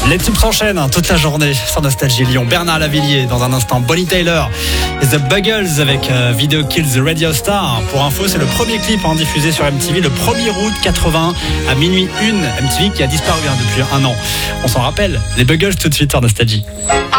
Les tubes s'enchaînent toute la journée sur Nostalgie Lyon. Bernard Lavillier, dans un instant, Bonnie Tyler et The Buggles avec Video Kills the Radio Star. Pour info, c'est le premier clip diffusé sur MTV le 1er août 80 à minuit 1. MTV qui a disparu depuis un an. On s'en rappelle, les Buggles tout de suite sur Nostalgie.